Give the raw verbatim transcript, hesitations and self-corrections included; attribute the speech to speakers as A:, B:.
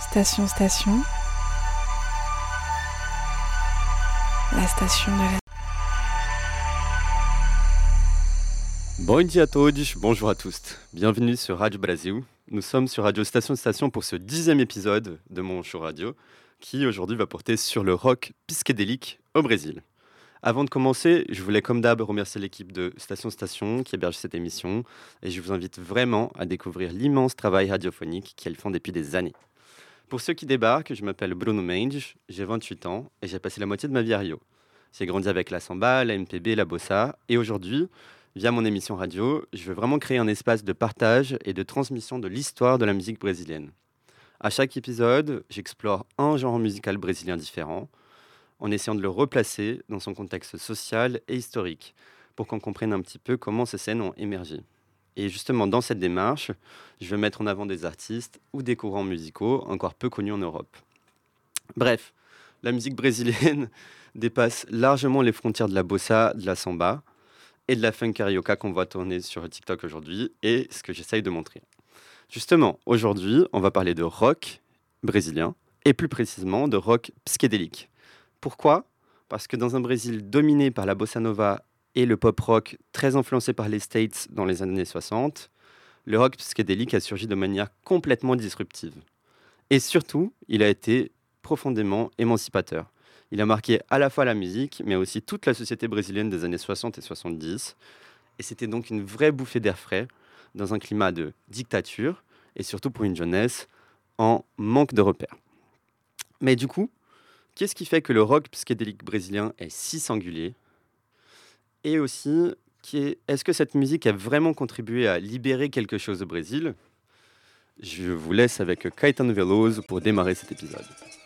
A: Station Station, la station de la...
B: Bom dia a todos, bonjour à tous. Bienvenue sur Radio Brasil. Nous sommes sur Radio Station Station pour ce dixième épisode de mon show radio qui aujourd'hui va porter sur le rock psychédélique au Brésil. Avant de commencer, je voulais comme d'hab remercier l'équipe de Station Station qui héberge cette émission et je vous invite vraiment à découvrir l'immense travail radiophonique qu'elles font depuis des années. Pour ceux qui débarquent, je m'appelle Bruno Mendes, j'ai vingt-huit ans et j'ai passé la moitié de ma vie à Rio. J'ai grandi avec la samba, la M P B, la bossa et aujourd'hui, via mon émission radio, je veux vraiment créer un espace de partage et de transmission de l'histoire de la musique brésilienne. À chaque épisode, j'explore un genre musical brésilien différent, en essayant de le replacer dans son contexte social et historique, pour qu'on comprenne un petit peu comment ces scènes ont émergé. Et justement, dans cette démarche, je veux mettre en avant des artistes ou des courants musicaux encore peu connus en Europe. Bref, la musique brésilienne dépasse largement les frontières de la bossa, de la samba et de la funk carioca qu'on voit tourner sur TikTok aujourd'hui, et ce que j'essaye de montrer. Justement, aujourd'hui, on va parler de rock brésilien, et plus précisément de rock psychédélique. Pourquoi ? Parce que dans un Brésil dominé par la bossa nova et le pop rock très influencé par les States dans les années soixante, le rock psychédélique a surgi de manière complètement disruptive. Et surtout, il a été profondément émancipateur. Il a marqué à la fois la musique, mais aussi toute la société brésilienne des années soixante et soixante-dix. Et c'était donc une vraie bouffée d'air frais dans un climat de dictature, et surtout pour une jeunesse en manque de repères. Mais du coup, qu'est-ce qui fait que le rock psychédélique brésilien est si singulier ? Et aussi, qui est, est-ce que cette musique a vraiment contribué à libérer quelque chose au Brésil ? Je vous laisse avec Caetano Veloso pour démarrer cet épisode.